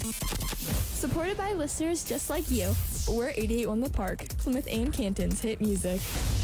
Supported by listeners just like you, we're 88.1 The Park, Plymouth and Canton's hit music.